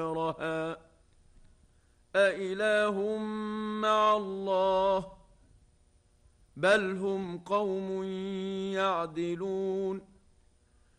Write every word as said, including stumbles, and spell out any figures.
ذكرها أإله مع الله بل هم قوم يعدلون